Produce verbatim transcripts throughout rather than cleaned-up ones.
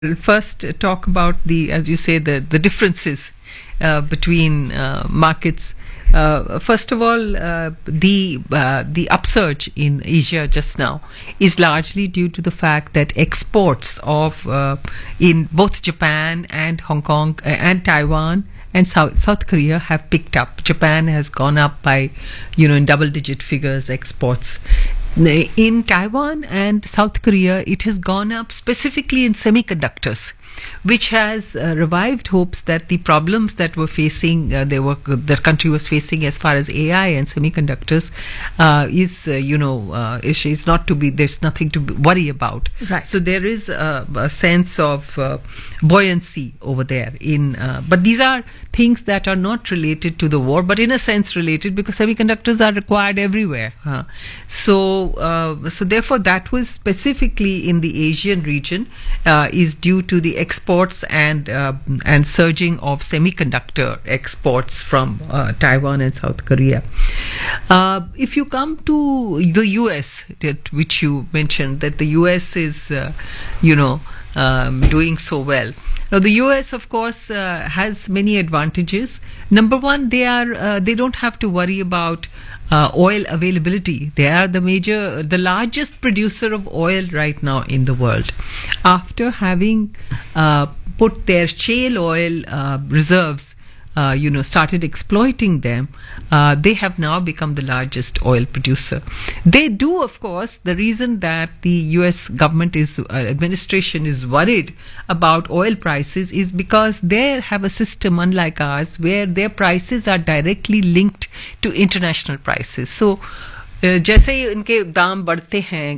We'll first talk about the, as you say, the, the differences uh, between uh, markets. Uh, first of all, uh, the uh, the upsurge in Asia just now is largely due to the fact that exports of uh, in both Japan and Hong Kong uh, and Taiwan and South South Korea have picked up. Japan has gone up by, you know, in double-digit figures exports. In Taiwan and South Korea, it has gone up specifically in semiconductors, which has uh, revived hopes that the problems that were facing, uh, they were, the country was facing as far as A I and semiconductors, uh, is, uh, you know, uh, is, is not to be, there's nothing to worry about. Right. So there is a, a sense of uh, buoyancy over there. In, uh, but these are things that are not related to the war, but in a sense related, because semiconductors are required everywhere. Huh? So, uh, so therefore, that was specifically in the Asian region, uh, is due to the exports and uh, and surging of semiconductor exports from uh, Taiwan and South Korea. Uh, if you come to the U S, that, which you mentioned, that the U S is, uh, you know, um, doing so well. Now, the U S, of course, uh, has many advantages. Number one, they are uh, they don't have to worry about uh, oil availability. They are the major, the largest producer of oil right now in the world. After having uh, put their shale oil uh, reserves, Uh, you know, started exploiting them, uh, they have now become the largest oil producer. They do, of course, the reason that the U S government is, uh, administration is worried about oil prices is because they have a system unlike ours where their prices are directly linked to international prices. So, uh, जैसे ही इनके दाम बढ़ते हैं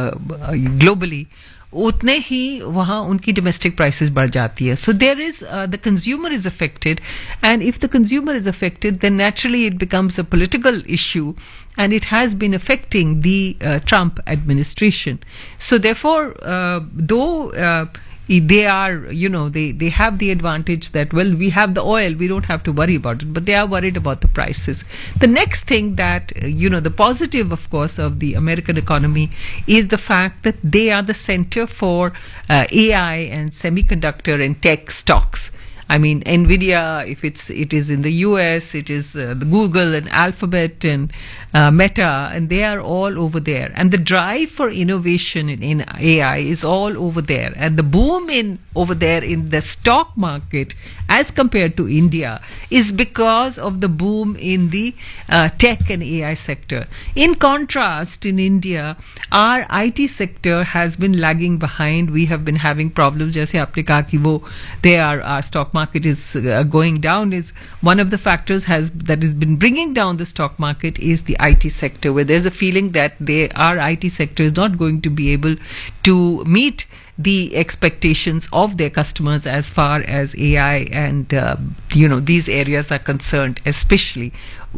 globally, उतने ही वहाँ उनकी domestic prices बढ़ जाती है. So there is, uh, the consumer is affected, and if the consumer is affected, then naturally it becomes a political issue, and it has been affecting the uh, Trump administration. So therefore, uh, though uh, they are, you know, they, they have the advantage that, well, we have the oil, we don't have to worry about it, but they are worried about the prices. The next thing that, you know, the positive, of course, of the American economy is the fact that they are the center for uh, A I and semiconductor and tech stocks. I mean, Nvidia, if it's it is in the U S, it is uh, the Google and Alphabet and uh, Meta, and they are all over there. And the drive for innovation in, in A I is all over there. And the boom in over there in the stock market, as compared to India, is because of the boom in the uh, tech and A I sector. In contrast, in India, our I T sector has been lagging behind. We have been having problems. जैसे आपने कहा कि वो they are our stock market is uh, going down, is one of the factors has that has been bringing down the stock market is the I T sector, where there's a feeling that they our I T sector is not going to be able to meet the expectations of their customers as far as A I and uh, you know, these areas are concerned, especially.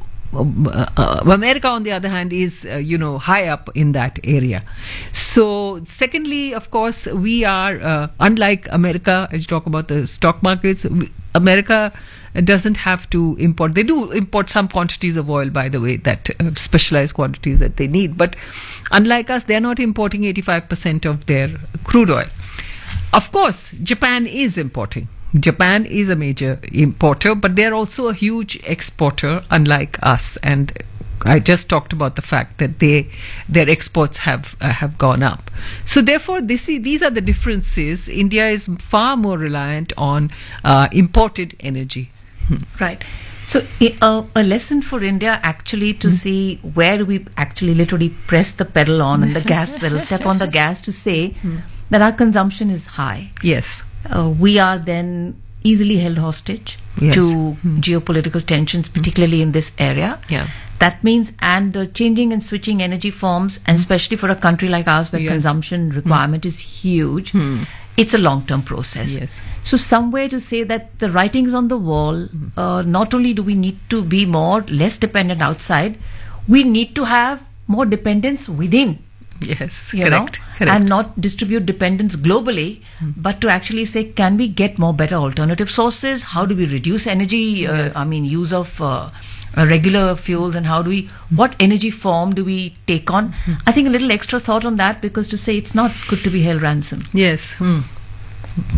Uh, uh, America, on the other hand, is, uh, you know, high up in that area. So, secondly, of course, we are, uh, unlike America, as you talk about the stock markets, we, America doesn't have to import. They do import some quantities of oil, by the way, that uh, specialized quantities that they need. But unlike us, they're not importing eighty-five percent of their crude oil. Of course, Japan is importing. Japan is a major importer, but they're also a huge exporter, unlike us. And I just talked about the fact that they their exports have uh, have gone up. So therefore, this is, these are the differences. India is far more reliant on uh, imported energy. Right. So uh, a lesson for India actually to mm. see where do we actually literally press the pedal on and the gas pedal, step on the gas to say mm. that our consumption is high. Yes. Uh, we are then easily held hostage yes. to mm. geopolitical tensions, particularly mm. in this area. Yeah. That means, and uh, changing and switching energy forms, and mm. especially for a country like ours where yes. consumption requirement mm. is huge, mm. it's a long-term process. Yes. So some way to say that the writing's on the wall, mm. uh, not only do we need to be more, less dependent outside, we need to have more dependence within. Yes, you correct, know, correct. And not distribute dependence globally, mm. but to actually say, can we get more better alternative sources? How do we reduce energy, uh, yes. I mean, use of uh, uh, regular fuels, and how do we, what energy form do we take on? Mm. I think a little extra thought on that, because to say it's not good to be held ransom. Yes. Mm.